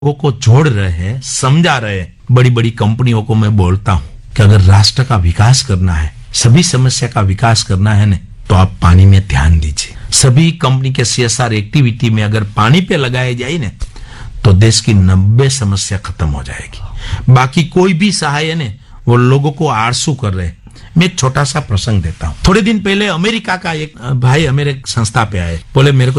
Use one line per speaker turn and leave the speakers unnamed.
लोगों को जोड़ रहे हैं, समझा रहे हैं। बड़ी बड़ी कंपनियों को मैं बोलता हूं कि अगर राष्ट्र का विकास करना है, सभी समस्या का विकास करना है ना, तो आप पानी में ध्यान दीजिए। सभी कंपनी के CSR एक्टिविटी में अगर पानी पे लगाए जाए ना, तो देश की 90 समस्या खत्म हो जाएगी। बाकी कोई भी सहाय ने वो लोगों को आरसू कर रहे हैं। मैं एक छोटा सा प्रसंग देता हूँ। थोड़े दिन पहले अमेरिका का एक भाई मेरे संस्था पे आए, बोले मेरे को